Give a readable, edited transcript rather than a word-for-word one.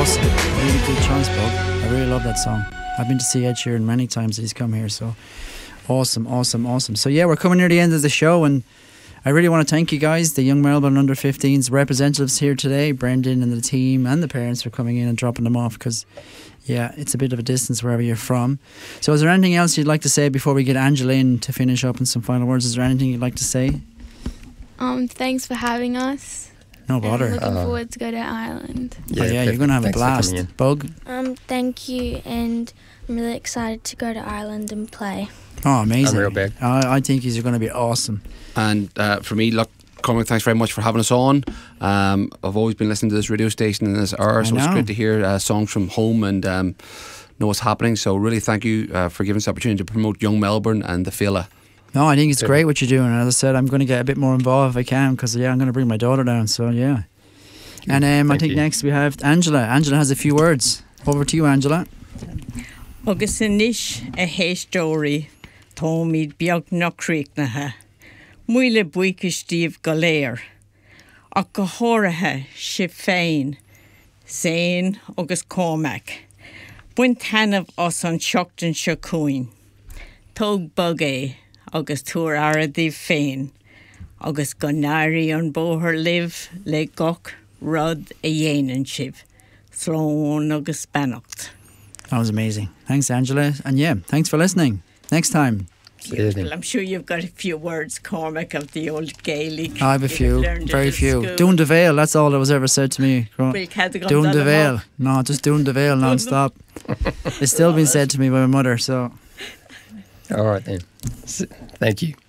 awesome. Really good choice, Bob. I really love that song. I've been to see Ed Sheeran many times he's come here, so awesome. So yeah, we're coming near the end of the show, and I really want to thank you guys, the Young Melbourne Under 15s representatives here today, Brendan and the team and the parents for coming in and dropping them off, because yeah, it's a bit of a distance wherever you're from. So is there anything else you'd like to say before we get Angela in to finish up and some final words? Is there anything you'd like to say? Thanks for having us. No bother. Looking forward to go to Ireland. Yeah, you're going to have a blast. Bug? Thank you, and I'm really excited to go to Ireland and play. Oh, amazing. I'm real big. I think you're going to be awesome. And for me, look, Cormac, thanks very much for having us on. I've always been listening to this radio station in this hour, so it's good to hear songs from home and know what's happening. So really thank you for giving us the opportunity to promote Young Melbourne and the Fila. No, I think it's great what you're doing. And as I said, I'm going to get a bit more involved if I can, because I'm going to bring my daughter down. So yeah. And I think next we have Angela. Angela has a few words. Over to you, Angela. Agus inis a héistóirí tómid beag na críicnathe. Muile buice Steve Galéir. Ach go háirithe si féin, Zane agus Cormac. Buin tanamh os an seachtain seo cuain. Tóg bug é agus túr aradí féin. Agus go náirí an bóthar liv le gach rud a dhéanaan sibh. Slán agus beannacht. That was amazing. Thanks, Angela. And yeah, thanks for listening. Next time. Well, I'm sure you've got a few words, Cormac, of the old Gaelic. I have a few, very few. Doon de Vale, that's all that was ever said to me. Doon de Vale. No, just Doon de Vale non-stop. It's still been said to me by my mother, so. All right then. Thank you.